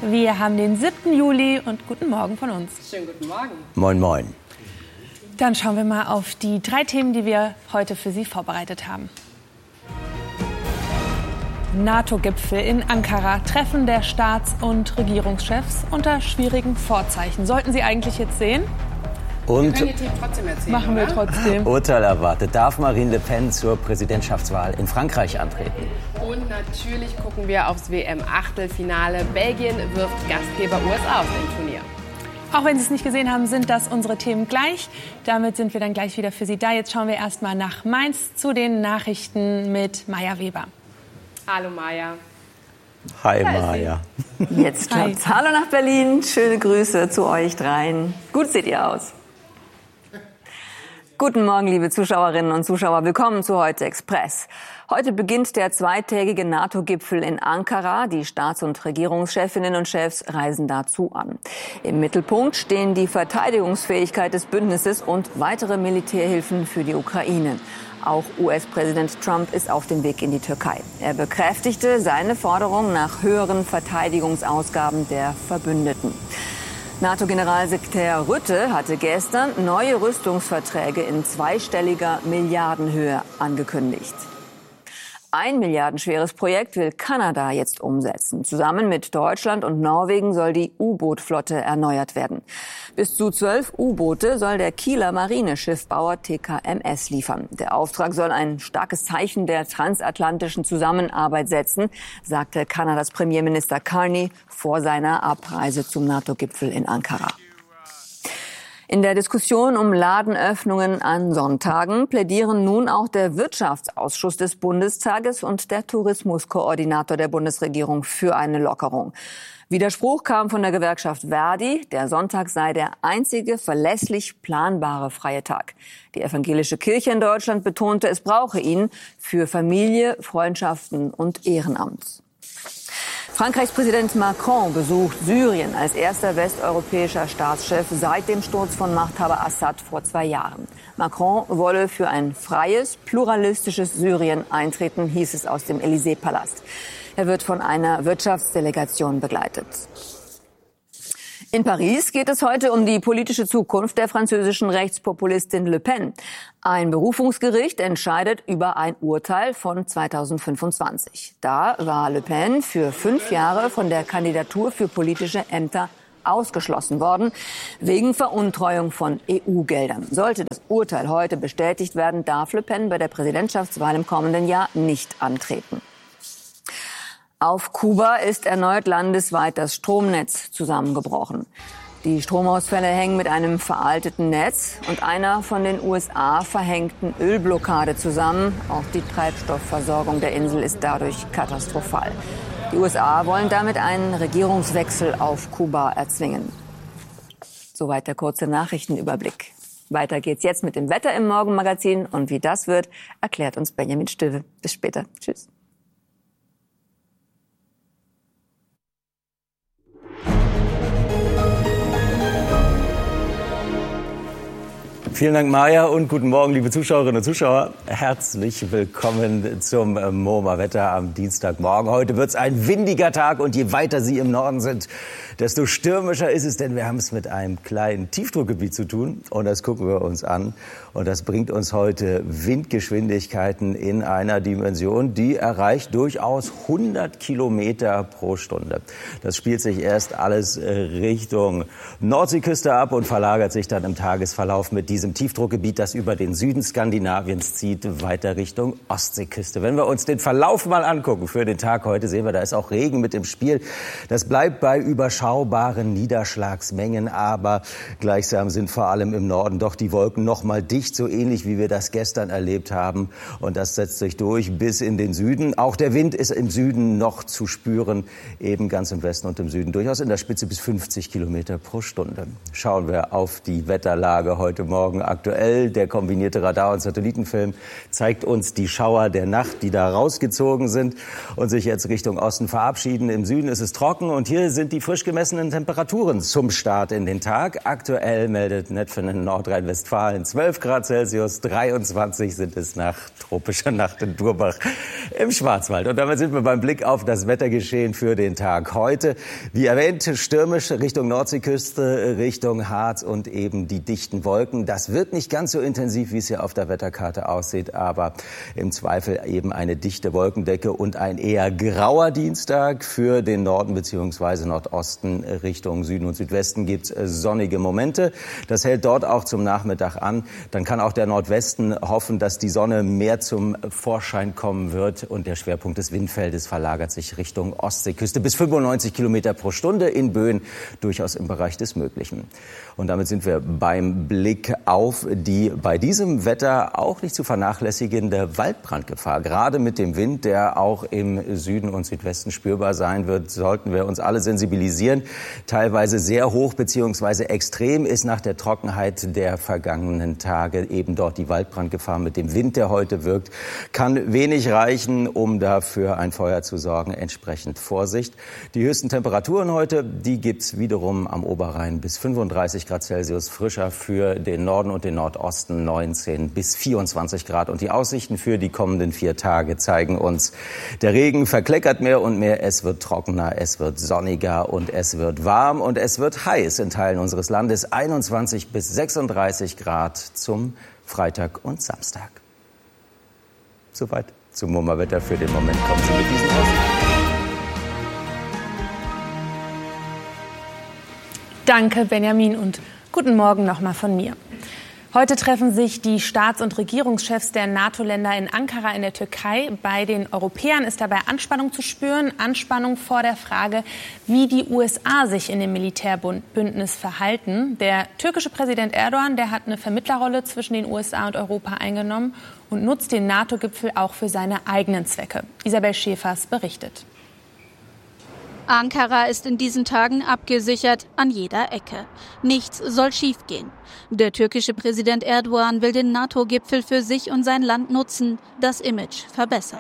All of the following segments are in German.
Wir haben den 7. Juli und guten Morgen von uns. Schönen guten Morgen. Moin, moin. Dann schauen wir mal auf die 3 Themen, die wir heute für Sie vorbereitet haben. NATO-Gipfel in Ankara, Treffen der Staats- und Regierungschefs unter schwierigen Vorzeichen. Sollten Sie eigentlich jetzt sehen? Und wir können Ihr Team trotzdem erzählen, machen wir trotzdem. Urteil erwartet. Darf Marine Le Pen zur Präsidentschaftswahl in Frankreich antreten? Und natürlich gucken wir aufs WM-Achtelfinale. Belgien wirft Gastgeber USA aus dem Turnier. Auch wenn Sie es nicht gesehen haben, sind das unsere Themen gleich. Damit sind wir dann gleich wieder für Sie da. Jetzt schauen wir erstmal nach Mainz zu den Nachrichten mit Maja Weber. Hallo Maja. Hi Maja. Jetzt klappt's. Hallo nach Berlin. Schöne Grüße zu euch dreien. Gut seht ihr aus. Guten Morgen, liebe Zuschauerinnen und Zuschauer. Willkommen zu Heute Express. Heute beginnt der zweitägige NATO-Gipfel in Ankara. Die Staats- und Regierungschefinnen und Chefs reisen dazu an. Im Mittelpunkt stehen die Verteidigungsfähigkeit des Bündnisses und weitere Militärhilfen für die Ukraine. Auch US-Präsident Trump ist auf dem Weg in die Türkei. Er bekräftigte seine Forderung nach höheren Verteidigungsausgaben der Verbündeten. NATO-Generalsekretär Rutte hatte gestern neue Rüstungsverträge in zweistelliger Milliardenhöhe angekündigt. Ein milliardenschweres Projekt will Kanada jetzt umsetzen. Zusammen mit Deutschland und Norwegen soll die U-Boot-Flotte erneuert werden. Bis zu 12 U-Boote soll der Kieler Marineschiffbauer TKMS liefern. Der Auftrag soll ein starkes Zeichen der transatlantischen Zusammenarbeit setzen, sagte Kanadas Premierminister Carney vor seiner Abreise zum NATO-Gipfel in Ankara. In der Diskussion um Ladenöffnungen an Sonntagen plädieren nun auch der Wirtschaftsausschuss des Bundestages und der Tourismuskoordinator der Bundesregierung für eine Lockerung. Widerspruch kam von der Gewerkschaft Verdi. Der Sonntag sei der einzige verlässlich planbare freie Tag. Die evangelische Kirche in Deutschland betonte, es brauche ihn für Familie, Freundschaften und Ehrenamt. Frankreichs Präsident Macron besucht Syrien als erster westeuropäischer Staatschef seit dem Sturz von Machthaber Assad vor 2 Jahren. Macron wolle für ein freies, pluralistisches Syrien eintreten, hieß es aus dem Élysée-Palast. Er wird von einer Wirtschaftsdelegation begleitet. In Paris geht es heute um die politische Zukunft der französischen Rechtspopulistin Le Pen. Ein Berufungsgericht entscheidet über ein Urteil von 2025. Da war Le Pen für 5 Jahre von der Kandidatur für politische Ämter ausgeschlossen worden, wegen Veruntreuung von EU-Geldern. Sollte das Urteil heute bestätigt werden, darf Le Pen bei der Präsidentschaftswahl im kommenden Jahr nicht antreten. Auf Kuba ist erneut landesweit das Stromnetz zusammengebrochen. Die Stromausfälle hängen mit einem veralteten Netz und einer von den USA verhängten Ölblockade zusammen. Auch die Treibstoffversorgung der Insel ist dadurch katastrophal. Die USA wollen damit einen Regierungswechsel auf Kuba erzwingen. Soweit der kurze Nachrichtenüberblick. Weiter geht's jetzt mit dem Wetter im Morgenmagazin. Und wie das wird, erklärt uns Benjamin Stöwe. Bis später. Tschüss. Vielen Dank, Maja, und guten Morgen, liebe Zuschauerinnen und Zuschauer. Herzlich willkommen zum MoMA-Wetter am Dienstagmorgen. Heute wird es ein windiger Tag und je weiter Sie im Norden sind, desto stürmischer ist es, denn wir haben es mit einem kleinen Tiefdruckgebiet zu tun und das gucken wir uns an. Und das bringt uns heute Windgeschwindigkeiten in einer Dimension, die erreicht durchaus 100 Kilometer pro Stunde. Das spielt sich erst alles Richtung Nordseeküste ab und verlagert sich dann im Tagesverlauf mit diesem Tiefdruckgebiet, das über den Süden Skandinaviens zieht, weiter Richtung Ostseeküste. Wenn wir uns den Verlauf mal angucken für den Tag heute, sehen wir, da ist auch Regen mit im Spiel. Das bleibt bei überschaubaren Niederschlagsmengen, aber gleichsam sind vor allem im Norden doch die Wolken noch mal dicht, so ähnlich wie wir das gestern erlebt haben. Und das setzt sich durch bis in den Süden. Auch der Wind ist im Süden noch zu spüren, eben ganz im Westen und im Süden durchaus in der Spitze bis 50 Kilometer pro Stunde. Schauen wir auf die Wetterlage heute Morgen Morgen aktuell. Der kombinierte Radar- und Satellitenfilm zeigt uns die Schauer der Nacht, die da rausgezogen sind und sich jetzt Richtung Osten verabschieden. Im Süden ist es trocken und hier sind die frisch gemessenen Temperaturen zum Start in den Tag. Aktuell meldet Netfen in Nordrhein-Westfalen 12 Grad Celsius, 23 sind es nach tropischer Nacht in Durbach im Schwarzwald. Und damit sind wir beim Blick auf das Wettergeschehen für den Tag heute. Wie erwähnt, stürmisch Richtung Nordseeküste, Richtung Harz und eben die dichten Wolken. Das wird nicht ganz so intensiv, wie es hier auf der Wetterkarte aussieht, aber im Zweifel eben eine dichte Wolkendecke und ein eher grauer Dienstag. Für den Norden bzw. Nordosten Richtung Süden und Südwesten gibt es sonnige Momente. Das hält dort auch zum Nachmittag an. Dann kann auch der Nordwesten hoffen, dass die Sonne mehr zum Vorschein kommen wird und der Schwerpunkt des Windfeldes verlagert sich Richtung Ostseeküste bis 95 Kilometer pro Stunde, in Böen durchaus im Bereich des Möglichen. Und damit sind wir beim Blick auf die bei diesem Wetter auch nicht zu vernachlässigende Waldbrandgefahr. Gerade mit dem Wind, der auch im Süden und Südwesten spürbar sein wird, sollten wir uns alle sensibilisieren. Teilweise sehr hoch bzw. extrem ist nach der Trockenheit der vergangenen Tage eben dort die Waldbrandgefahr mit dem Wind, der heute wirkt. Kann wenig reichen, um dafür ein Feuer zu sorgen. Entsprechend Vorsicht. Die höchsten Temperaturen heute, die gibt's wiederum am Oberrhein bis 35 Grad Celsius, frischer für den Norden und den Nordosten 19 bis 24 Grad. Und die Aussichten für die kommenden 4 Tage zeigen uns, der Regen verkleckert mehr und mehr. Es wird trockener, es wird sonniger und es wird warm und es wird heiß in Teilen unseres Landes. 21 bis 36 Grad zum Freitag und Samstag. Soweit zum MoMA-Wetter für den Moment. Kommen Sie mit diesen Aussichten. Danke, Benjamin, und guten Morgen nochmal von mir. Heute treffen sich die Staats- und Regierungschefs der NATO-Länder in Ankara in der Türkei. Bei den Europäern ist dabei Anspannung zu spüren. Anspannung vor der Frage, wie die USA sich in dem Militärbündnis verhalten. Der türkische Präsident Erdogan, der hat eine Vermittlerrolle zwischen den USA und Europa eingenommen und nutzt den NATO-Gipfel auch für seine eigenen Zwecke. Isabel Schäfers berichtet. Ankara ist in diesen Tagen abgesichert an jeder Ecke. Nichts soll schiefgehen. Der türkische Präsident Erdogan will den NATO-Gipfel für sich und sein Land nutzen, das Image verbessern.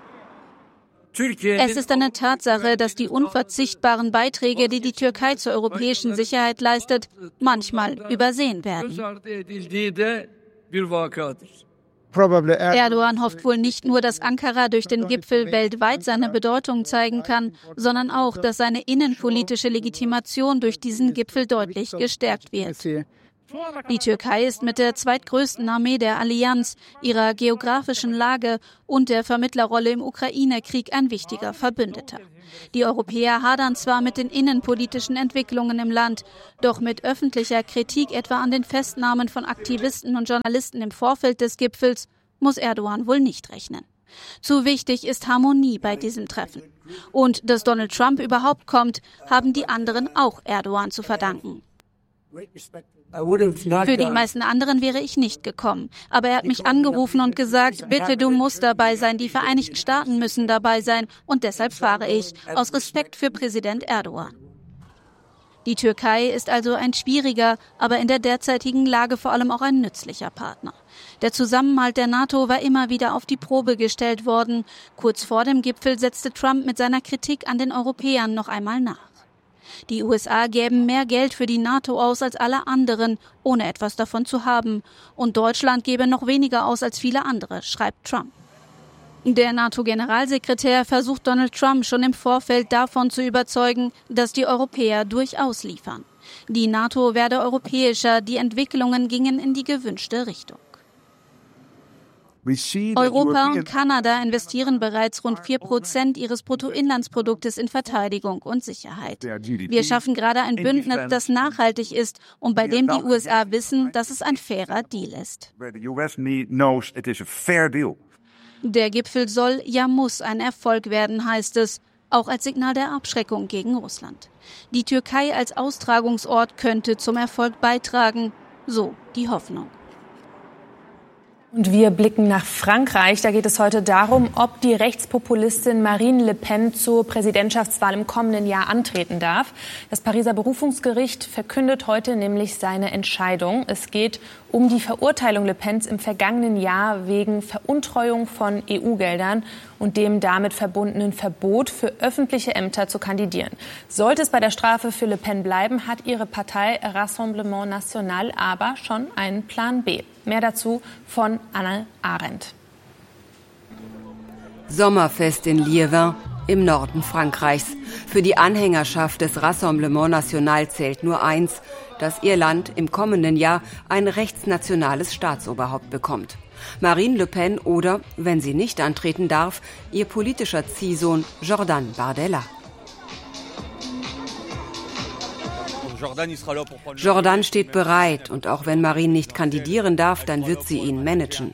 Es ist eine Tatsache, dass die unverzichtbaren Beiträge, die die Türkei zur europäischen Sicherheit leistet, manchmal übersehen werden. Erdogan hofft wohl nicht nur, dass Ankara durch den Gipfel weltweit seine Bedeutung zeigen kann, sondern auch, dass seine innenpolitische Legitimation durch diesen Gipfel deutlich gestärkt wird. Die Türkei ist mit der zweitgrößten Armee der Allianz, ihrer geografischen Lage und der Vermittlerrolle im Ukraine-Krieg ein wichtiger Verbündeter. Die Europäer hadern zwar mit den innenpolitischen Entwicklungen im Land, doch mit öffentlicher Kritik etwa an den Festnahmen von Aktivisten und Journalisten im Vorfeld des Gipfels muss Erdogan wohl nicht rechnen. Zu wichtig ist Harmonie bei diesem Treffen. Und dass Donald Trump überhaupt kommt, haben die anderen auch Erdogan zu verdanken. Für die meisten anderen wäre ich nicht gekommen. Aber er hat mich angerufen und gesagt, bitte, du musst dabei sein, die Vereinigten Staaten müssen dabei sein und deshalb fahre ich, aus Respekt für Präsident Erdogan. Die Türkei ist also ein schwieriger, aber in der derzeitigen Lage vor allem auch ein nützlicher Partner. Der Zusammenhalt der NATO war immer wieder auf die Probe gestellt worden. Kurz vor dem Gipfel setzte Trump mit seiner Kritik an den Europäern noch einmal nach. Die USA gäben mehr Geld für die NATO aus als alle anderen, ohne etwas davon zu haben. Und Deutschland gebe noch weniger aus als viele andere, schreibt Trump. Der NATO-Generalsekretär versucht Donald Trump schon im Vorfeld davon zu überzeugen, dass die Europäer durchaus liefern. Die NATO werde europäischer, die Entwicklungen gingen in die gewünschte Richtung. Europa und Kanada investieren bereits rund 4% ihres Bruttoinlandsproduktes in Verteidigung und Sicherheit. Wir schaffen gerade ein Bündnis, das nachhaltig ist und bei dem die USA wissen, dass es ein fairer Deal ist. Der Gipfel soll, ja muss, ein Erfolg werden, heißt es, auch als Signal der Abschreckung gegen Russland. Die Türkei als Austragungsort könnte zum Erfolg beitragen, so die Hoffnung. Und wir blicken nach Frankreich. Da geht es heute darum, ob die Rechtspopulistin Marine Le Pen zur Präsidentschaftswahl im kommenden Jahr antreten darf. Das Pariser Berufungsgericht verkündet heute nämlich seine Entscheidung. Es geht um die Verurteilung Le Pens im vergangenen Jahr wegen Veruntreuung von EU-Geldern und dem damit verbundenen Verbot für öffentliche Ämter zu kandidieren. Sollte es bei der Strafe für Le Pen bleiben, hat ihre Partei Rassemblement National aber schon einen Plan B. Mehr dazu von Anne Arendt. Sommerfest in Liévin im Norden Frankreichs. Für die Anhängerschaft des Rassemblement National zählt nur eins, dass ihr Land im kommenden Jahr ein rechtsnationales Staatsoberhaupt bekommt. Marine Le Pen oder, wenn sie nicht antreten darf, ihr politischer Ziehsohn Jordan Bardella. Jordan steht bereit und auch wenn Marine nicht kandidieren darf, dann wird sie ihn managen.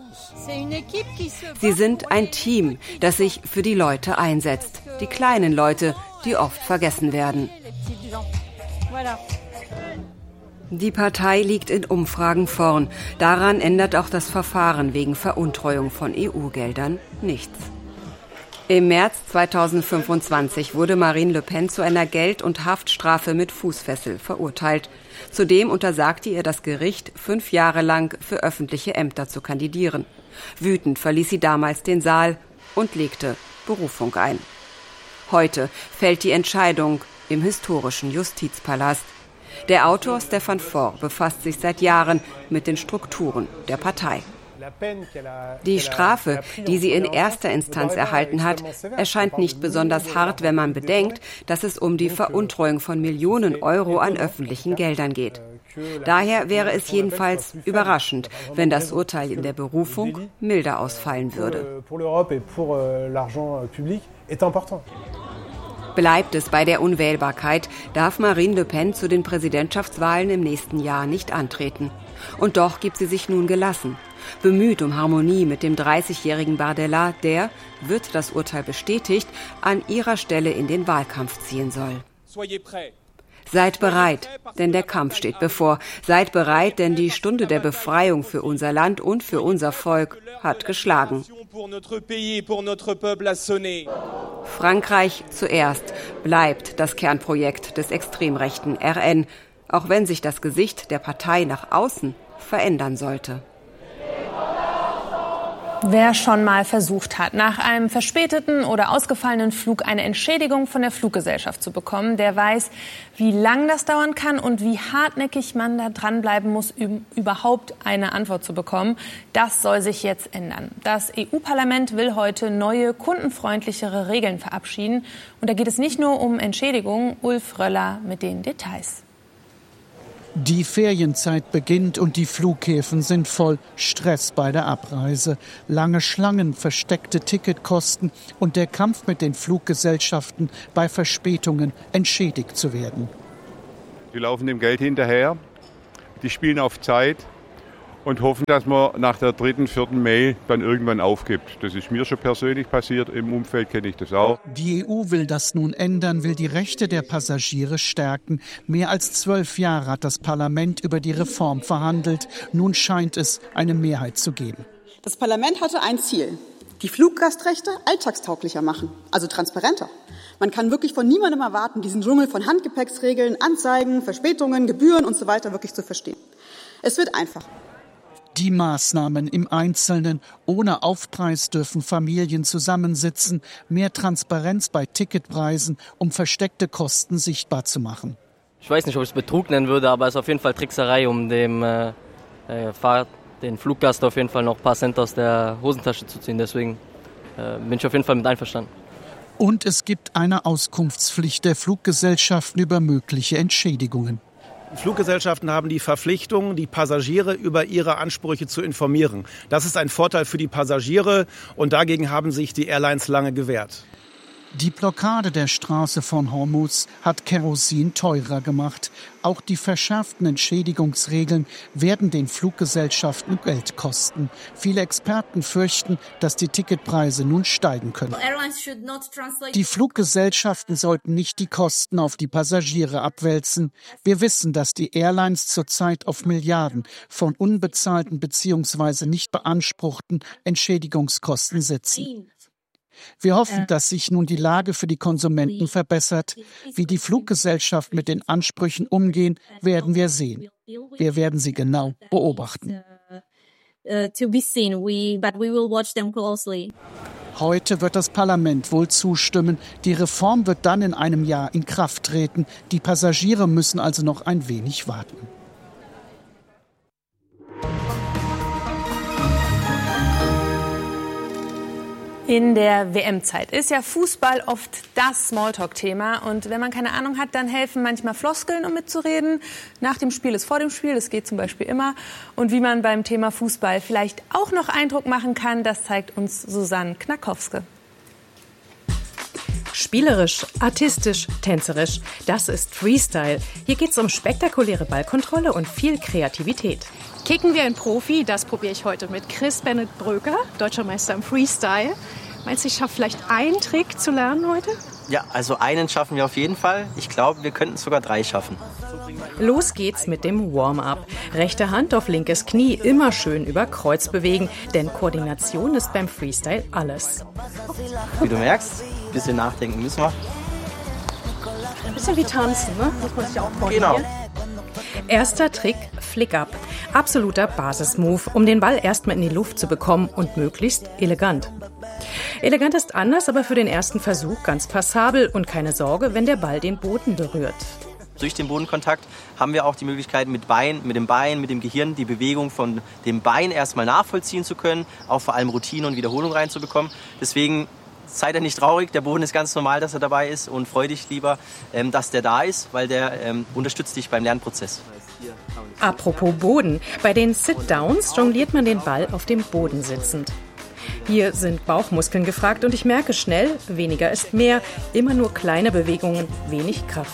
Sie sind ein Team, das sich für die Leute einsetzt. Die kleinen Leute, die oft vergessen werden. Die Partei liegt in Umfragen vorn. Daran ändert auch das Verfahren wegen Veruntreuung von EU-Geldern nichts. Im März 2025 wurde Marine Le Pen zu einer Geld- und Haftstrafe mit Fußfessel verurteilt. Zudem untersagte ihr das Gericht, 5 Jahre lang für öffentliche Ämter zu kandidieren. Wütend verließ sie damals den Saal und legte Berufung ein. Heute fällt die Entscheidung im historischen Justizpalast. Der Autor Stéphane Faure befasst sich seit Jahren mit den Strukturen der Partei. Die Strafe, die sie in erster Instanz erhalten hat, erscheint nicht besonders hart, wenn man bedenkt, dass es um die Veruntreuung von Millionen Euro an öffentlichen Geldern geht. Daher wäre es jedenfalls überraschend, wenn das Urteil in der Berufung milder ausfallen würde. Bleibt es bei der Unwählbarkeit, darf Marine Le Pen zu den Präsidentschaftswahlen im nächsten Jahr nicht antreten. Und doch gibt sie sich nun gelassen. Bemüht um Harmonie mit dem 30-jährigen Bardella, der, wird das Urteil bestätigt, an ihrer Stelle in den Wahlkampf ziehen soll. Seid bereit, denn der Kampf steht bevor. Seid bereit, denn die Stunde der Befreiung für unser Land und für unser Volk hat geschlagen. Frankreich zuerst bleibt das Kernprojekt des extrem rechten RN, auch wenn sich das Gesicht der Partei nach außen verändern sollte. Wer schon mal versucht hat, nach einem verspäteten oder ausgefallenen Flug eine Entschädigung von der Fluggesellschaft zu bekommen, der weiß, wie lang das dauern kann und wie hartnäckig man da dranbleiben muss, um überhaupt eine Antwort zu bekommen. Das soll sich jetzt ändern. Das EU-Parlament will heute neue, kundenfreundlichere Regeln verabschieden. Und da geht es nicht nur um Entschädigungen. Ulf Röller mit den Details. Die Ferienzeit beginnt und die Flughäfen sind voll. Stress bei der Abreise. Lange Schlangen, versteckte Ticketkosten und der Kampf mit den Fluggesellschaften, bei Verspätungen entschädigt zu werden. Die laufen dem Geld hinterher, die spielen auf Zeit und hoffen, dass man nach der 3., 4. Mail dann irgendwann aufgibt. Das ist mir schon persönlich passiert, im Umfeld kenne ich das auch. Die EU will das nun ändern, will die Rechte der Passagiere stärken. Mehr als 12 Jahre hat das Parlament über die Reform verhandelt. Nun scheint es eine Mehrheit zu geben. Das Parlament hatte ein Ziel: die Fluggastrechte alltagstauglicher machen, also transparenter. Man kann wirklich von niemandem erwarten, diesen Dschungel von Handgepäcksregeln, Anzeigen, Verspätungen, Gebühren und so weiter wirklich zu verstehen. Es wird einfach. Die Maßnahmen im Einzelnen: ohne Aufpreis dürfen Familien zusammensitzen, mehr Transparenz bei Ticketpreisen, um versteckte Kosten sichtbar zu machen. Ich weiß nicht, ob ich es Betrug nennen würde, aber es ist auf jeden Fall Trickserei, um dem den Fluggast auf jeden Fall noch ein paar Cent aus der Hosentasche zu ziehen. Deswegen bin ich auf jeden Fall mit einverstanden. Und es gibt eine Auskunftspflicht der Fluggesellschaften über mögliche Entschädigungen. Fluggesellschaften haben die Verpflichtung, die Passagiere über ihre Ansprüche zu informieren. Das ist ein Vorteil für die Passagiere und dagegen haben sich die Airlines lange gewehrt. Die Blockade der Straße von Hormuz hat Kerosin teurer gemacht. Auch die verschärften Entschädigungsregeln werden den Fluggesellschaften Geld kosten. Viele Experten fürchten, dass die Ticketpreise nun steigen können. Die Fluggesellschaften sollten nicht die Kosten auf die Passagiere abwälzen. Wir wissen, dass die Airlines zurzeit auf Milliarden von unbezahlten bzw. nicht beanspruchten Entschädigungskosten sitzen. Wir hoffen, dass sich nun die Lage für die Konsumenten verbessert. Wie die Fluggesellschaften mit den Ansprüchen umgehen, werden wir sehen. Wir werden sie genau beobachten. Heute wird das Parlament wohl zustimmen. Die Reform wird dann in einem Jahr in Kraft treten. Die Passagiere müssen also noch ein wenig warten. In der WM-Zeit ist ja Fußball oft das Smalltalk-Thema. Und wenn man keine Ahnung hat, dann helfen manchmal Floskeln, um mitzureden. Nach dem Spiel ist vor dem Spiel, das geht zum Beispiel immer. Und wie man beim Thema Fußball vielleicht auch noch Eindruck machen kann, das zeigt uns Susanne Knackowske. Spielerisch, artistisch, tänzerisch, das ist Freestyle. Hier geht es um spektakuläre Ballkontrolle und viel Kreativität. Kicken wir einen Profi, das probiere ich heute mit Chris Bennett Bröker, deutscher Meister im Freestyle. Meinst du, ich schaffe vielleicht einen Trick zu lernen heute? Ja, also einen schaffen wir auf jeden Fall. Ich glaube, wir könnten sogar 3 schaffen. Los geht's mit dem Warm-up. Rechte Hand auf linkes Knie, immer schön über Kreuz bewegen, denn Koordination ist beim Freestyle alles. Wie du merkst, ein bisschen nachdenken müssen wir. Ein bisschen wie tanzen, ne? Muss man sich auch koordinieren. Genau. Erster Trick, Flick-up. Absoluter Basismove, um den Ball erstmal in die Luft zu bekommen und möglichst elegant. Elegant ist anders, aber für den ersten Versuch ganz passabel und keine Sorge, wenn der Ball den Boden berührt. Durch den Bodenkontakt haben wir auch die Möglichkeit, mit dem Bein, mit dem Gehirn die Bewegung von dem Bein erstmal nachvollziehen zu können, auch vor allem Routine und Wiederholung reinzubekommen. Deswegen seid ihr nicht traurig, der Boden ist ganz normal, dass er dabei ist und freu dich lieber, dass der da ist, weil der unterstützt dich beim Lernprozess. Apropos Boden, bei den Sit-Downs jongliert man den Ball auf dem Boden sitzend. Hier sind Bauchmuskeln gefragt und ich merke schnell, weniger ist mehr, immer nur kleine Bewegungen, wenig Kraft.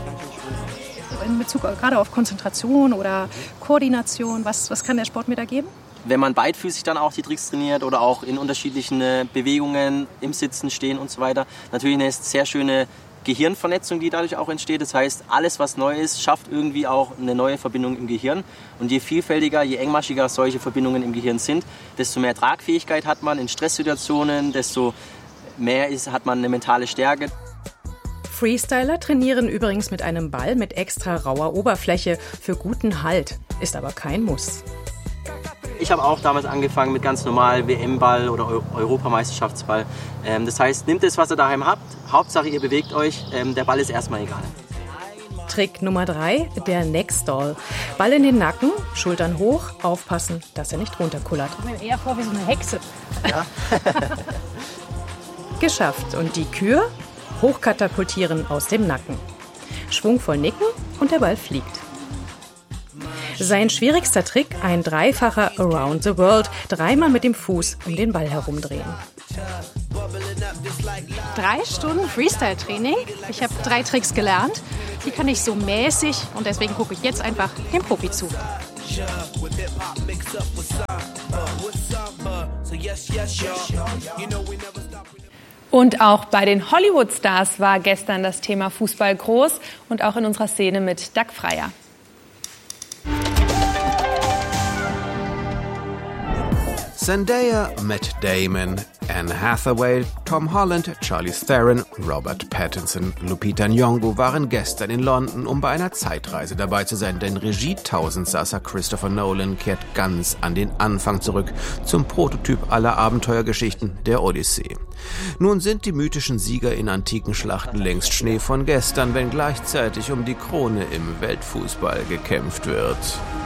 In Bezug gerade auf Konzentration oder Koordination, was kann der Sport mir da geben? Wenn man beidfüßig dann auch die Tricks trainiert oder auch in unterschiedlichen Bewegungen im Sitzen, Stehen und so weiter, natürlich eine sehr schöne Gehirnvernetzung, die dadurch auch entsteht. Das heißt, alles, was neu ist, schafft irgendwie auch eine neue Verbindung im Gehirn. Und je vielfältiger, je engmaschiger solche Verbindungen im Gehirn sind, desto mehr Tragfähigkeit hat man in Stresssituationen, desto mehr hat man eine mentale Stärke. Freestyler trainieren übrigens mit einem Ball mit extra rauer Oberfläche für guten Halt, ist aber kein Muss. Ich habe auch damals angefangen mit ganz normal WM-Ball oder Europameisterschaftsball. Das heißt, nehmt es, was ihr daheim habt. Hauptsache, ihr bewegt euch. Der Ball ist erstmal egal. Trick Nummer 3, der Neckstall. Ball in den Nacken, Schultern hoch, aufpassen, dass er nicht runterkullert. Ich komme mir eher vor wie so eine Hexe. Ja. Geschafft. Und die Kür? Hochkatapultieren aus dem Nacken. Schwungvoll nicken und der Ball fliegt. Sein schwierigster Trick, ein dreifacher Around the World, 3-mal mit dem Fuß um den Ball herumdrehen. 3 Stunden Freestyle-Training. Ich habe 3 Tricks gelernt. Die kann ich so mäßig und deswegen gucke ich jetzt einfach dem Profi zu. Und auch bei den Hollywood-Stars war gestern das Thema Fußball groß und auch in unserer Szene mit Doug Freier. Zendaya, Matt Damon, Anne Hathaway, Tom Holland, Charlize Theron, Robert Pattinson, Lupita Nyong'o waren gestern in London, um bei einer Zeitreise dabei zu sein, denn Regie-Tausendsasser Christopher Nolan kehrt ganz an den Anfang zurück, zum Prototyp aller Abenteuergeschichten, der Odyssee. Nun sind die mythischen Sieger in antiken Schlachten längst Schnee von gestern, wenn gleichzeitig um die Krone im Weltfußball gekämpft wird.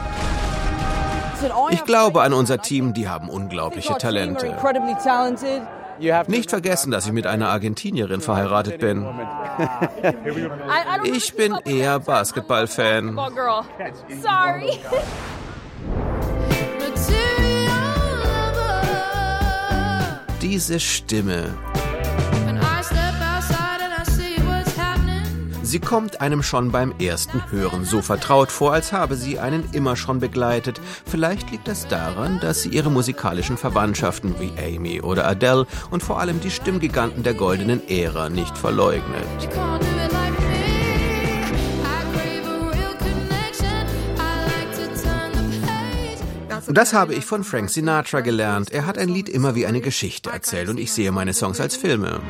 Ich glaube an unser Team, die haben unglaubliche Talente. Nicht vergessen, dass ich mit einer Argentinierin verheiratet bin. Ich bin eher Basketball-Fan. Diese Stimme. Sie kommt einem schon beim ersten Hören so vertraut vor, als habe sie einen immer schon begleitet. Vielleicht liegt das daran, dass sie ihre musikalischen Verwandtschaften wie Amy oder Adele und vor allem die Stimmgiganten der goldenen Ära nicht verleugnet. Das habe ich von Frank Sinatra gelernt. Er hat ein Lied immer wie eine Geschichte erzählt und ich sehe meine Songs als Filme.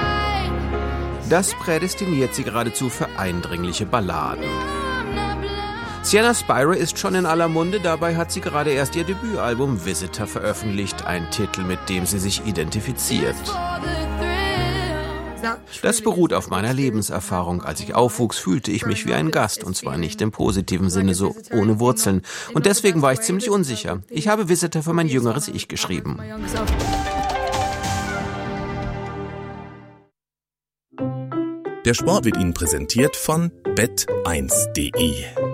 Das prädestiniert sie geradezu für eindringliche Balladen. Sienna Spiro ist schon in aller Munde, dabei hat sie gerade erst ihr Debütalbum Visitor veröffentlicht, ein Titel, mit dem sie sich identifiziert. Das beruht auf meiner Lebenserfahrung. Als ich aufwuchs, fühlte ich mich wie ein Gast, und zwar nicht im positiven Sinne, so ohne Wurzeln. Und deswegen war ich ziemlich unsicher. Ich habe Visitor für mein jüngeres Ich geschrieben. Der Sport wird Ihnen präsentiert von bet1.de.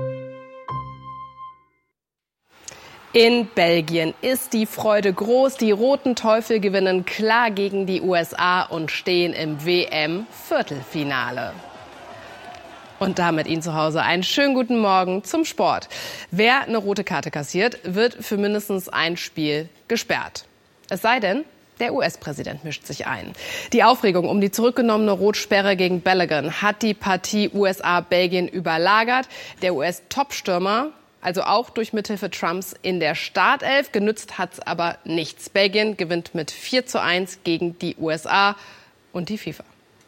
In Belgien ist die Freude groß. Die Roten Teufel gewinnen klar gegen die USA und stehen im WM-Viertelfinale. Und damit Ihnen zu Hause einen schönen guten Morgen zum Sport. Wer eine rote Karte kassiert, wird für mindestens ein Spiel gesperrt. Es sei denn, der US-Präsident mischt sich ein. Die Aufregung um die zurückgenommene Rotsperre gegen Balogun hat die Partie USA-Belgien überlagert. Der US-Topstürmer, also auch durch Mithilfe Trumps, in der Startelf. Genützt hat's aber nichts. Belgien gewinnt mit 4:1 gegen die USA und die FIFA.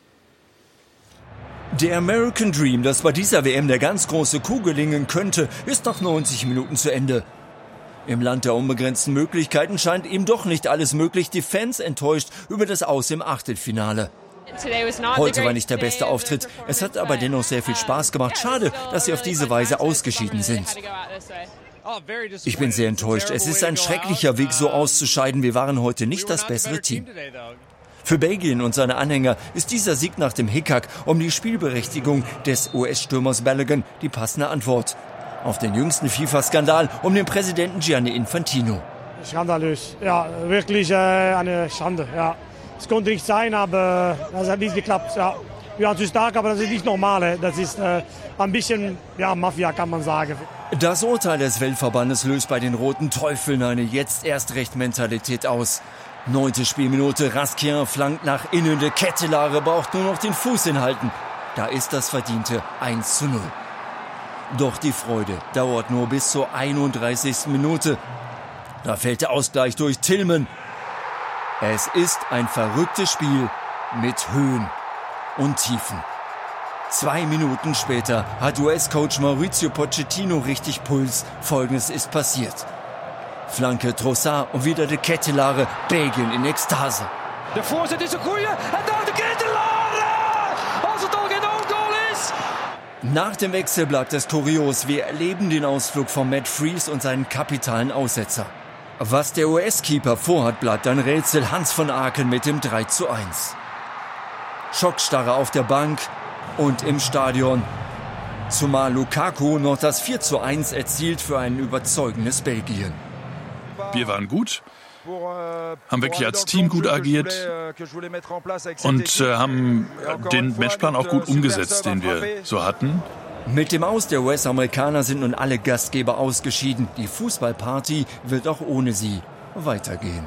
Der American Dream, das bei dieser WM der ganz große Coup gelingen könnte, ist nach 90 Minuten zu Ende. Im Land der unbegrenzten Möglichkeiten scheint ihm doch nicht alles möglich. Die Fans enttäuscht über das Aus im Achtelfinale. Heute war nicht der beste Auftritt. Es hat aber dennoch sehr viel Spaß gemacht. Schade, dass sie auf diese Weise ausgeschieden sind. Ich bin sehr enttäuscht. Es ist ein schrecklicher Weg, so auszuscheiden. Wir waren heute nicht das bessere Team. Für Belgien und seine Anhänger ist dieser Sieg nach dem Hickhack um die Spielberechtigung des US-Stürmers Balogun die passende Antwort auf den jüngsten FIFA-Skandal um den Präsidenten Gianni Infantino. Skandalös, ja, wirklich eine Schande, ja. Es konnte nicht sein, aber das hat nicht geklappt, ja. Wir waren zu stark, aber das ist nicht normal, das ist ein bisschen, ja, Mafia, kann man sagen. Das Urteil des Weltverbandes löst bei den Roten Teufeln eine Jetzt-erst-recht-Mentalität aus. 9. Spielminute, Raskin flankt nach innen, der Kettelare braucht nur noch den Fuß hinhalten. Da ist das verdiente 1:0. Doch die Freude dauert nur bis zur 31. Minute. Da fällt der Ausgleich durch Tillman. Es ist ein verrücktes Spiel mit Höhen und Tiefen. 2 Minuten später hat US-Coach Mauricio Pochettino richtig Puls. Folgendes ist passiert. Flanke Trossard und wieder de Kettelare, Belgien in Ekstase. De voorzet is een goeie en daar de Kettelare! Als het al geen own-goal is! Nach dem Wechsel bleibt es kurios. Wir erleben den Ausflug von Matt Freese und seinen kapitalen Aussetzer. Was der US-Keeper vorhat, bleibt ein Rätsel. Hans von Aken mit dem 3:1. Schockstarre auf der Bank und im Stadion. Zumal Lukaku noch das 4:1 erzielt für ein überzeugendes Belgien. Wir waren gut, haben wirklich als Team gut agiert und haben den Matchplan auch gut umgesetzt, den wir so hatten. Mit dem Aus der US-Amerikaner sind nun alle Gastgeber ausgeschieden. Die Fußballparty wird auch ohne sie weitergehen.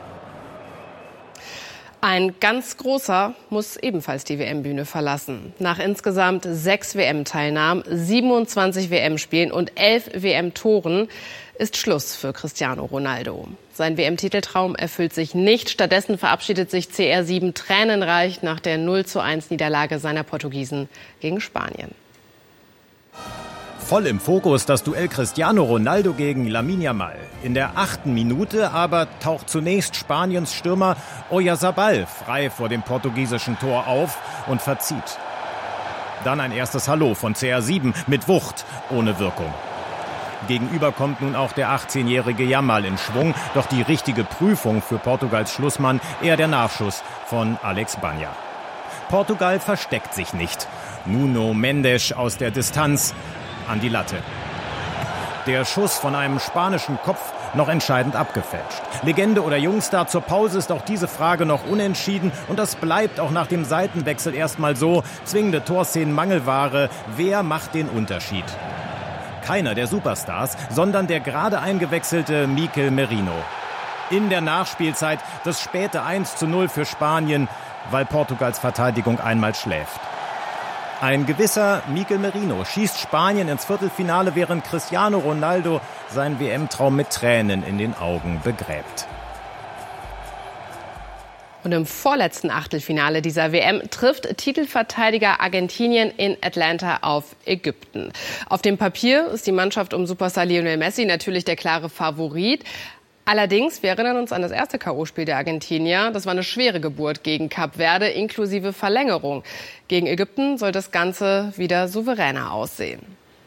Ein ganz großer muss ebenfalls die WM-Bühne verlassen. Nach insgesamt 6 WM-Teilnahmen, 27 WM-Spielen und 11 WM-Toren ist Schluss für Cristiano Ronaldo. Sein WM-Titeltraum erfüllt sich nicht. Stattdessen verabschiedet sich CR7 tränenreich nach der 0:1 Niederlage seiner Portugiesen gegen Spanien. Voll im Fokus das Duell Cristiano Ronaldo gegen Lamine Yamal. In der 8. Minute aber taucht zunächst Spaniens Stürmer Oyarzabal frei vor dem portugiesischen Tor auf und verzieht. Dann ein erstes Hallo von CR7 mit Wucht, ohne Wirkung. Gegenüber kommt nun auch der 18-jährige Yamal in Schwung, doch die richtige Prüfung für Portugals Schlussmann eher der Nachschuss von Alex Banja. Portugal versteckt sich nicht. Nuno Mendes aus der Distanz an die Latte. Der Schuss von einem spanischen Kopf noch entscheidend abgefälscht. Legende oder Jungstar, zur Pause ist auch diese Frage noch unentschieden und das bleibt auch nach dem Seitenwechsel erstmal so. Zwingende Torszenen Mangelware. Wer macht den Unterschied? Keiner der Superstars, sondern der gerade eingewechselte Mikel Merino. In der Nachspielzeit das späte 1:0 für Spanien, weil Portugals Verteidigung einmal schläft. Ein gewisser Mikel Merino schießt Spanien ins Viertelfinale, während Cristiano Ronaldo seinen WM-Traum mit Tränen in den Augen begräbt. Und im vorletzten Achtelfinale dieser WM trifft Titelverteidiger Argentinien in Atlanta auf Ägypten. Auf dem Papier ist die Mannschaft um Superstar Lionel Messi natürlich der klare Favorit. Allerdings, wir erinnern uns an das erste K.O.-Spiel der Argentinier. Das war eine schwere Geburt gegen Kap Verde inklusive Verlängerung. Gegen Ägypten soll das Ganze wieder souveräner aussehen.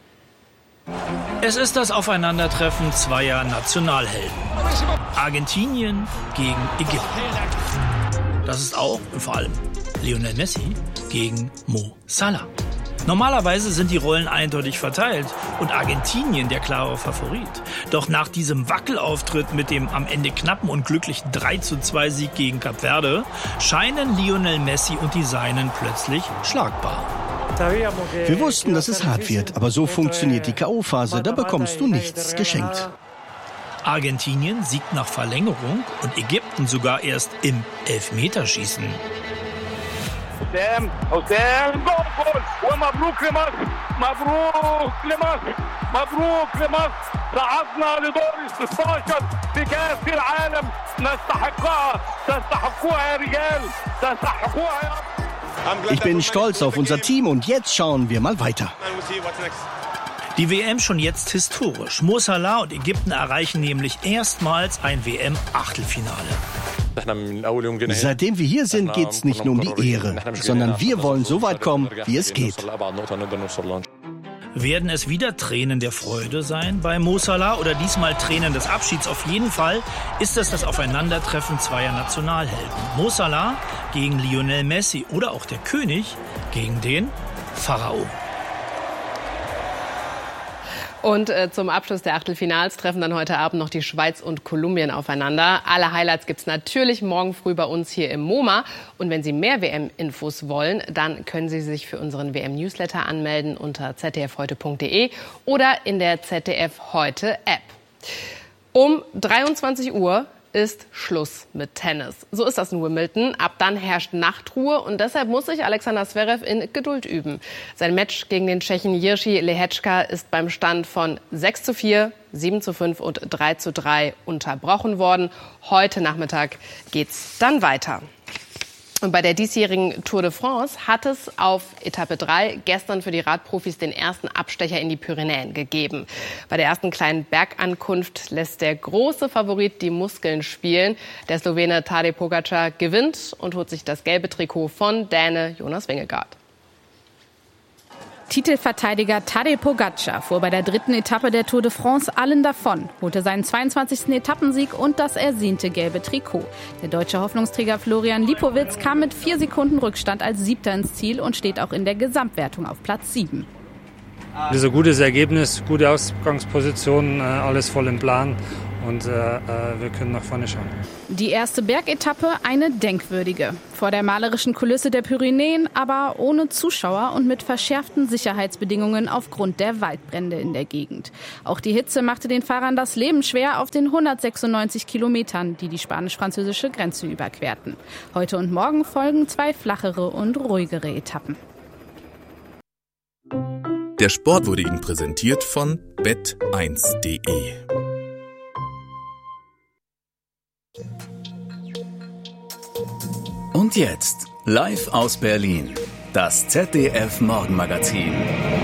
Es ist das Aufeinandertreffen zweier Nationalhelden. Argentinien gegen Ägypten. Das ist auch und vor allem Lionel Messi gegen Mo Salah. Normalerweise sind die Rollen eindeutig verteilt und Argentinien der klare Favorit. Doch nach diesem Wackelauftritt mit dem am Ende knappen und glücklichen 3:2 Sieg gegen Kap Verde scheinen Lionel Messi und die Seinen plötzlich schlagbar. Wir wussten, dass es hart wird, aber so funktioniert die K.O.-Phase, da bekommst du nichts geschenkt. Argentinien siegt nach Verlängerung und Ägypten sogar erst im Elfmeterschießen. حسام جول ومبروك لمصر مبروك لمصر مبروك لمصر صعدنا لدور ال 16 في كأس العالم نستحقها تستحقوها يا رجال تستحقوها يا Ich bin stolz auf unser Team und jetzt schauen wir mal weiter. Die WM schon jetzt historisch. Mo Salah und Ägypten erreichen nämlich erstmals ein WM-Achtelfinale. Seitdem wir hier sind, geht es nicht nur um die Ehre, sondern wir wollen so weit kommen, wie es geht. Werden es wieder Tränen der Freude sein bei Mo Salah oder diesmal Tränen des Abschieds? Auf jeden Fall ist es das Aufeinandertreffen zweier Nationalhelden. Mo Salah gegen Lionel Messi oder auch der König gegen den Pharao. Und zum Abschluss der Achtelfinals treffen dann heute Abend noch die Schweiz und Kolumbien aufeinander. Alle Highlights gibt's natürlich morgen früh bei uns hier im MoMA. Und wenn Sie mehr WM-Infos wollen, dann können Sie sich für unseren WM-Newsletter anmelden unter zdfheute.de oder in der ZDF Heute App. Um 23 Uhr ist Schluss mit Tennis. So ist das in Wimbledon. Ab dann herrscht Nachtruhe und deshalb muss sich Alexander Zverev in Geduld üben. Sein Match gegen den Tschechen Jiří Lehečka ist beim Stand von 6:4, 7:5 und 3:3 unterbrochen worden. Heute Nachmittag geht's dann weiter. Und bei der diesjährigen Tour de France hat es auf Etappe 3 gestern für die Radprofis den ersten Abstecher in die Pyrenäen gegeben. Bei der ersten kleinen Bergankunft lässt der große Favorit die Muskeln spielen. Der Slowene Tadej Pogačar gewinnt und holt sich das gelbe Trikot von Däne Jonas Vingegaard. Titelverteidiger Tadej Pogačar fuhr bei der dritten Etappe der Tour de France allen davon, holte seinen 22. Etappensieg und das ersehnte gelbe Trikot. Der deutsche Hoffnungsträger Florian Lipowitz kam mit 4 Sekunden Rückstand als Siebter ins Ziel und steht auch in der Gesamtwertung auf Platz 7. Das ist ein gutes Ergebnis, gute Ausgangsposition, alles voll im Plan. Und wir können nach vorne schauen. Die erste Bergetappe eine denkwürdige. Vor der malerischen Kulisse der Pyrenäen, aber ohne Zuschauer und mit verschärften Sicherheitsbedingungen aufgrund der Waldbrände in der Gegend. Auch die Hitze machte den Fahrern das Leben schwer auf den 196 Kilometern, die die spanisch-französische Grenze überquerten. Heute und morgen folgen 2 flachere und ruhigere Etappen. Der Sport wurde Ihnen präsentiert von bet1.de. Und jetzt, live aus Berlin, das ZDF Morgenmagazin.